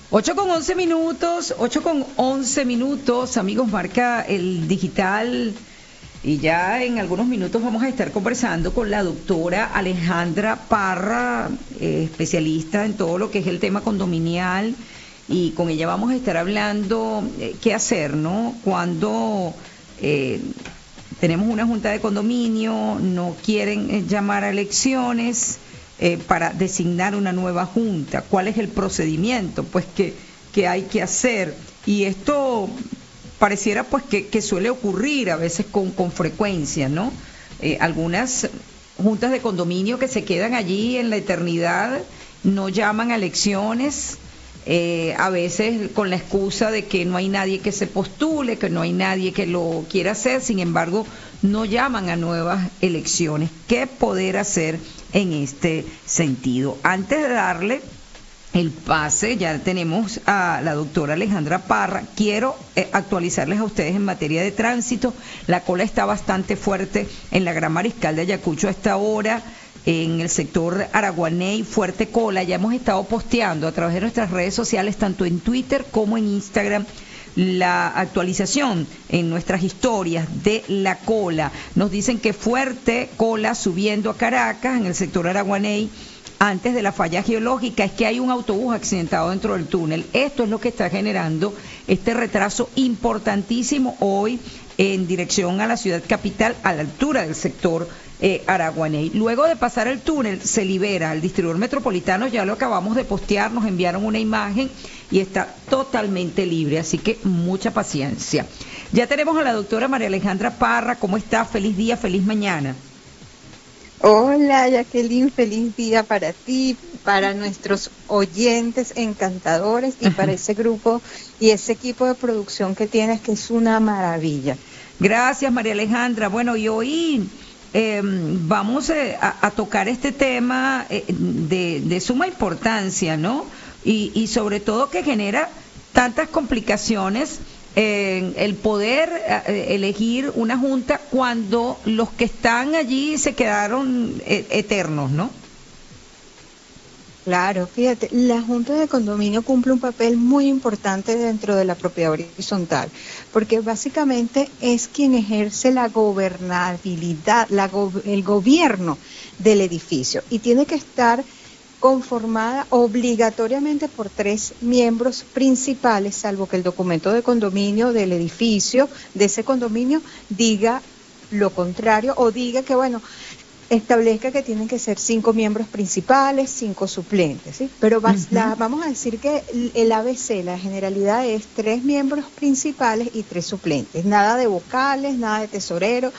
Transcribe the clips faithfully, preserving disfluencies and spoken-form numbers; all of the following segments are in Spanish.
Ocho con once minutos, ocho con once minutos, amigos, marca el digital y ya en algunos minutos vamos a estar conversando con la doctora Alejandra Parra, eh, especialista en todo lo que es el tema condominial, y con ella vamos a estar hablando eh, qué hacer, ¿no? Cuando eh, tenemos una junta de condominio, no quieren eh, llamar a elecciones, Eh, para designar una nueva junta, cuál es el procedimiento pues que, que hay que hacer, y esto pareciera pues que, que suele ocurrir a veces con, con frecuencia, ¿no? Eh, algunas juntas de condominio que se quedan allí en la eternidad, no llaman a elecciones, eh, a veces con la excusa de que no hay nadie que se postule, que no hay nadie que lo quiera hacer, sin embargo no llaman a nuevas elecciones. ¿Qué poder hacer en este sentido? Antes de darle el pase, ya tenemos a la doctora Alejandra Parra. Quiero eh, actualizarles a ustedes en materia de tránsito. La cola está bastante fuerte en la Gran Mariscal de Ayacucho a esta hora, en el sector Araguaney, fuerte cola. Ya hemos estado posteando a través de nuestras redes sociales, tanto en Twitter como en Instagram, la actualización en nuestras historias de la cola. Nos dicen que fuerte cola subiendo a Caracas, en el sector Araguaney, antes de la falla geológica. Es que hay un autobús accidentado dentro del túnel. Esto es lo que está generando este retraso importantísimo hoy en dirección a la ciudad capital, a la altura del sector eh, Araguaney. Luego de pasar el túnel, se libera el distribuidor metropolitano, ya lo acabamos de postear, nos enviaron una imagen y está totalmente libre, así que mucha paciencia. Ya tenemos a la doctora María Alejandra Parra. ¿Cómo está? Feliz día, feliz mañana. Hola Jacqueline, feliz día para ti, para nuestros oyentes encantadores y para ese grupo y ese equipo de producción que tienes, que es una maravilla. Gracias, María Alejandra. Bueno, y hoy eh, vamos eh, a, a tocar este tema eh, de, de suma importancia, ¿no? Y, y sobre todo que genera tantas complicaciones en el poder eh, elegir una junta cuando los que están allí se quedaron eh, eternos, ¿no? Claro, fíjate, la Junta de Condominio cumple un papel muy importante dentro de la propiedad horizontal, porque básicamente es quien ejerce la gobernabilidad, la go el gobierno del edificio, y tiene que estar conformada obligatoriamente por tres miembros principales, salvo que el documento de condominio del edificio, de ese condominio, diga lo contrario o diga que, bueno, establezca que tienen que ser cinco miembros principales, cinco suplentes, ¿sí? Pero vas, uh-huh. la, vamos a decir que el A B C, la generalidad es tres miembros principales y tres suplentes, nada de vocales, nada de tesorero.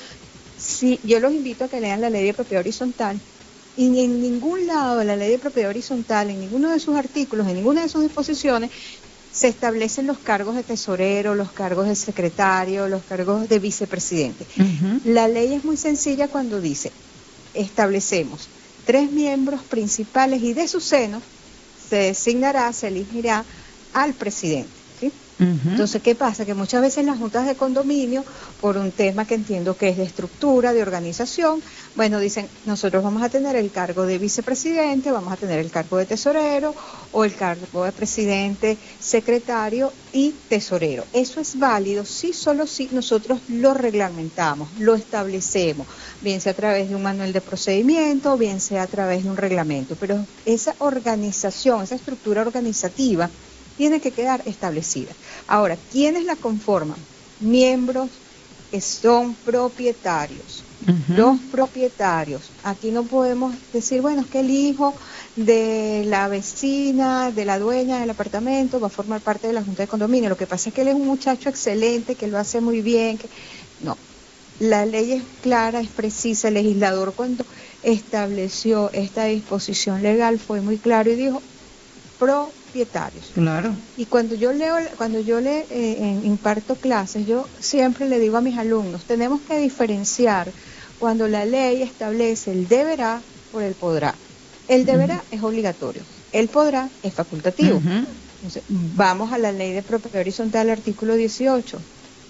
Sí, yo los invito a que lean la ley de propiedad horizontal. Y en ningún lado de la ley de propiedad horizontal, en ninguno de sus artículos, en ninguna de sus disposiciones, se establecen los cargos de tesorero, los cargos de secretario, los cargos de vicepresidente. Uh-huh. La ley es muy sencilla cuando dice, establecemos tres miembros principales y de su seno se designará, se elegirá al presidente. ¿Sí? Uh-huh. Entonces, ¿qué pasa? Que muchas veces las juntas de condominio, por un tema que entiendo que es de estructura, de organización, bueno, dicen, nosotros vamos a tener el cargo de vicepresidente, vamos a tener el cargo de tesorero o el cargo de presidente, secretario y tesorero. Eso es válido si solo si nosotros lo reglamentamos, lo establecemos, bien sea a través de un manual de procedimiento, bien sea a través de un reglamento, pero esa organización, esa estructura organizativa tiene que quedar establecida. Ahora, ¿quiénes la conforman? Miembros que son propietarios. Uh-huh. Los propietarios. Aquí no podemos decir, bueno, es que el hijo de la vecina, de la dueña del apartamento va a formar parte de la junta de condominio. Lo que pasa es que él es un muchacho excelente, que lo hace muy bien. Que... No, la ley es clara, es precisa. El legislador, cuando estableció esta disposición legal, fue muy claro y dijo, propietarios. Claro. Y cuando yo leo, cuando yo le eh, imparto clases, yo siempre le digo a mis alumnos, tenemos que diferenciar cuando la ley establece el deberá por el podrá. El deberá uh-huh. es obligatorio, el podrá es facultativo. Uh-huh. Entonces, vamos a la ley de propiedad horizontal, artículo dieciocho.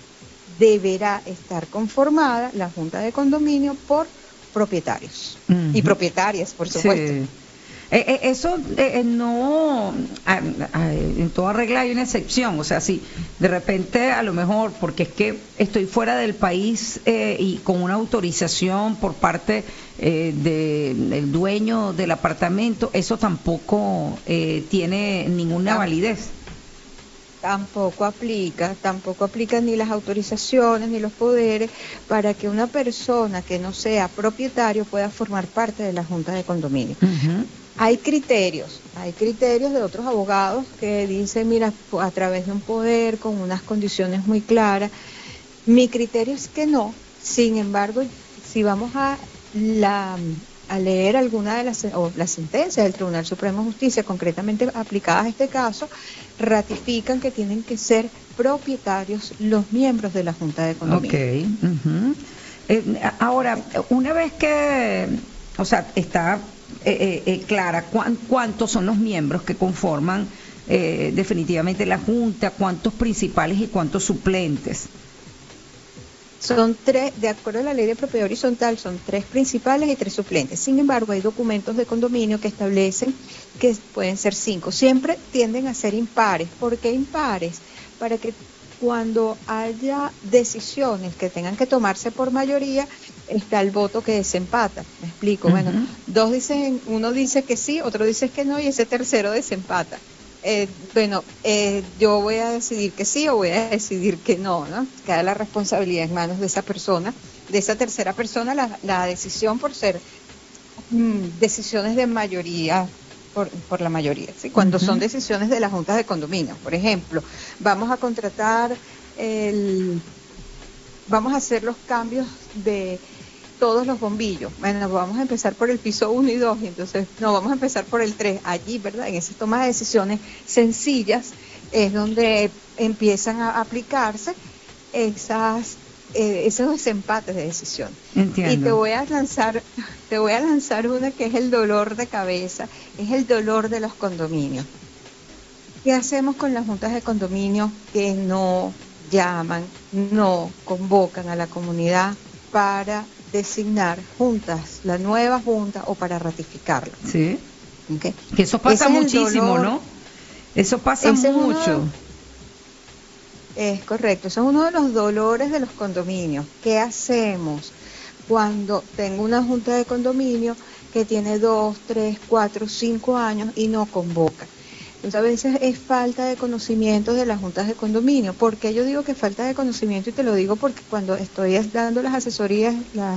Deberá estar conformada la junta de condominio por propietarios uh-huh. y propietarias, por supuesto. Sí. Eh, eh, eso eh, no, ah, ah, en toda regla hay una excepción, o sea, si de repente a lo mejor, porque es que estoy fuera del país eh, y con una autorización por parte eh, de, del dueño del apartamento, eso tampoco eh, tiene ninguna validez. Tampoco aplica, tampoco aplican ni las autorizaciones ni los poderes para que una persona que no sea propietario pueda formar parte de la junta de condominio. Uh-huh. Hay criterios, hay criterios de otros abogados que dicen, mira, a través de un poder con unas condiciones muy claras. Mi criterio es que no. Sin embargo, si vamos a la a leer alguna de las o las sentencias del Tribunal Supremo de Justicia concretamente aplicadas a este caso, ratifican que tienen que ser propietarios los miembros de la Junta de Condominio. Okay. Uh-huh. Eh, ahora, una vez que, o sea, está eh, eh, clara cuán, cuántos son los miembros que conforman eh, definitivamente la Junta, cuántos principales y cuántos suplentes. Son tres, de acuerdo a la ley de propiedad horizontal, son tres principales y tres suplentes. Sin embargo, hay documentos de condominio que establecen que pueden ser cinco. Siempre tienden a ser impares. ¿Por qué impares? Para que cuando haya decisiones que tengan que tomarse por mayoría, está el voto que desempata. ¿Me explico? Uh-huh. Bueno, dos dicen, uno dice que sí, otro dice que no, y ese tercero desempata. Eh, bueno, eh, yo voy a decidir que sí o voy a decidir que no, ¿no? Queda la responsabilidad en manos de esa persona, de esa tercera persona, la, la decisión por ser mmm, decisiones de mayoría, por, por la mayoría, ¿sí? Cuando uh-huh. son decisiones de las juntas de condominio. Por ejemplo, vamos a contratar, el, vamos a hacer los cambios de todos los bombillos. Bueno, vamos a empezar por el piso uno y dos, y entonces no, vamos a empezar por el tres. Allí, ¿verdad? En esas tomas de decisiones sencillas es donde empiezan a aplicarse esas eh, esos desempates de decisión. Entiendo. Y te voy a lanzar, te voy a lanzar una que es el dolor de cabeza, es el dolor de los condominios. ¿Qué hacemos con las juntas de condominio que no llaman, no convocan a la comunidad para designar juntas, la nueva junta o para ratificarla? Sí. ¿Okay? Que eso pasa Ese muchísimo, ¿no? Eso pasa Ese mucho. Es, es correcto, eso es uno de los dolores de los condominios. ¿Qué hacemos cuando tengo una junta de condominio que tiene dos, tres, cuatro, cinco años y no convoca? Entonces a veces es falta de conocimiento de las juntas de condominio. ¿Por qué yo digo que falta de conocimiento? Y te lo digo porque cuando estoy dando las asesorías, las,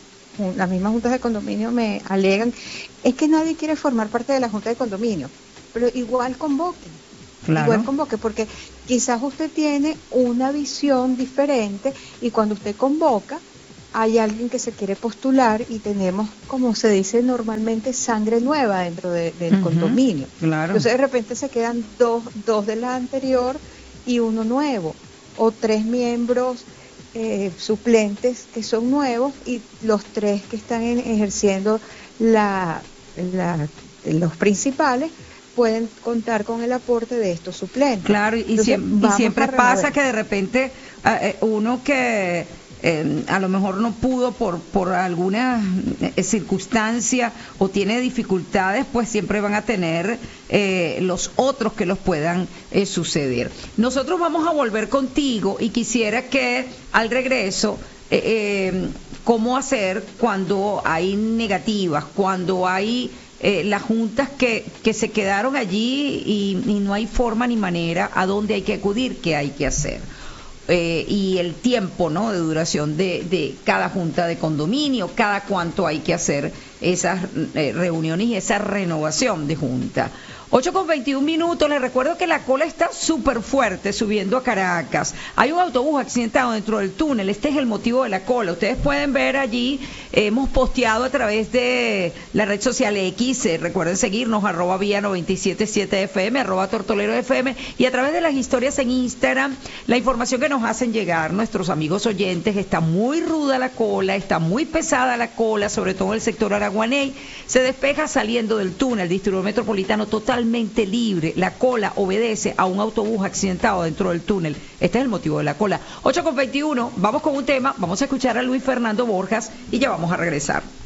las mismas juntas de condominio me alegan, es que nadie quiere formar parte de la junta de condominio, pero igual convoquen, claro. igual convoque, porque quizás usted tiene una visión diferente y cuando usted convoca, hay alguien que se quiere postular y tenemos, como se dice normalmente, sangre nueva dentro de, del uh-huh, condominio. Claro. Entonces de repente se quedan dos, dos de la anterior y uno nuevo, o tres miembros eh, suplentes que son nuevos y los tres que están en, ejerciendo la, la, los principales pueden contar con el aporte de estos suplentes. Claro, y, Entonces, siempre, y siempre pasa que de repente uh, uno que... Eh, a lo mejor no pudo por por alguna eh, circunstancia o tiene dificultades, pues siempre van a tener eh, los otros que los puedan eh, suceder. Nosotros vamos a volver contigo y quisiera que al regreso, eh, eh, cómo hacer cuando hay negativas, cuando hay eh, las juntas que, que se quedaron allí y, y no hay forma ni manera, a dónde hay que acudir, qué hay que hacer. Eh, y el tiempo, ¿no?, de duración de, de cada junta de condominio, cada cuánto hay que hacer esas eh, reuniones y esa renovación de junta. ocho con veintiún minutos, les recuerdo que la cola está súper fuerte subiendo a Caracas. Hay un autobús accidentado dentro del túnel, este es el motivo de la cola. Ustedes pueden ver allí, eh, hemos posteado a través de la red social X, eh, recuerden seguirnos, arroba vía noventa y siete punto siete F M, arroba tortolero F M, y a través de las historias en Instagram, la información que nos hacen llegar nuestros amigos oyentes. Está muy ruda la cola, está muy pesada la cola, sobre todo en el sector Araguaney. Se despeja saliendo del túnel, distrito metropolitano totalmente libre. La cola obedece a un autobús accidentado dentro del túnel. Este es el motivo de la cola. ocho con veintiuno, vamos con un tema, vamos a escuchar a Luis Fernando Borjas y ya vamos a regresar.